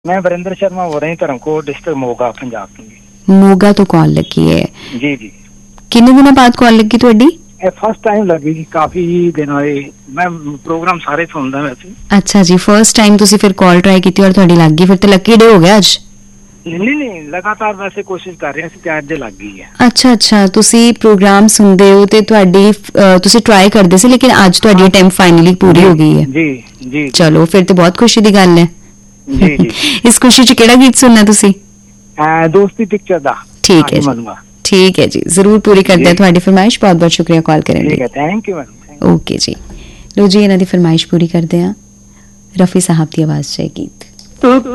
मैं वरिंदर शर्मा हो रहा हूँ धर्मकोट डिस्ट्रिक्ट मोगा पंजाब ਤੋਂ ਜੀ। ਮੋਗਾ ਤੋਂ ਕਾਲ ਲੱਗੀ ਹੈ ਜੀ ਜੀ। ਕਿੰਨੇ ਦਿਨਾਂ ਬਾਅਦ ਕਾਲ ਲੱਗੀ ਤੁਹਾਡੀ? ਇਹ ਫਸਟ ਟਾਈਮ ਲੱਗੀ ਜੀ, ਕਾਫੀ ਦਿਨ ਹੋਏ। ਮੈਂ ਪ੍ਰੋਗਰਾਮ ਸਾਰੇ ਸੁਣਦਾ ਵੈਸੇ। ਅੱਛਾ ਜੀ, ਫਰਸਟ ਟਾਈਮ ਤੁਸੀਂ ਫਿਰ ਕਾਲ ਟਰਾਈ ਕੀਤੀ ਔਰ ਤੁਹਾਡੀ ਲੱਗ ਗਈ, ਫਿਰ ਤੇ ਲੱਕੀ ਡੇ ਹੋ ਗਿਆ ਅੱਜ। ਨਹੀਂ ਲਗਾਤਾਰ ਵੈਸੇ ਕੋਸ਼ਿਸ਼ ਕਰ ਰਹੇ ਸੀ ਤੇ ਅੱਜ ਦੇ ਲੱਗ ਗਈ ਹੈ। ਅੱਛਾ, ਤੁਸੀਂ ਪ੍ਰੋਗਰਾਮ ਸੁਣਦੇ ਹੋ ਤੇ ਤੁਹਾਡੀ ਤੁਸੀਂ ਟਰਾਈ ਕਰਦੇ ਸੀ, ਲੇਕਿਨ ਅੱਜ ਤੁਹਾਡੀ ਅਟੈਂਪਟ ਫਾਈਨਲੀ ਪੂਰੀ ਹੋ ਗਈ ਹੈ। ਜੀ ਜੀ। ਚਲੋ ਫਿਰ ਤੇ ਬਹੁਤ ਖੁਸ਼ੀ ਦੀ ਗੱਲ ਹੈ। ਜੀ ਜੀ। ਇਸ ਖੁਸ਼ੀ 'ਚ ਕਿਹੜਾ ਗੀਤ ਸੁਣਨਾ ਤੁਸੀਂ? ਦੋਸਤੀ ਪਿਕਚਰ ਦਾ। ਠੀਕ ਹੈ ਜੀ, ਠੀਕ ਹੈ ਜੀ, ਜ਼ਰੂਰ ਪੂਰੀ ਕਰਦੇ ਹਾਂ ਤੁਹਾਡੀ ਫਰਮਾਇਸ਼। ਬਹੁਤ ਬਹੁਤ ਸ਼ੁਕਰੀਆ ਕਾਲ ਕਰਨ ਲਈ। ਠੀਕ ਹੈ, ਥੈਂਕ ਯੂ ਮੈਡਮ। ਓਕੇ ਜੀ, ਲੋ ਜੀ ਇਹਨਾਂ ਦੀ ਫਰਮਾਇਸ਼ ਪੂਰੀ ਕਰਦੇ ਹਾਂ। ਰਫੀ ਸਾਹਿਬ ਦੀ ਆਵਾਜ਼ 'ਚ ਇਹ ਗੀਤ।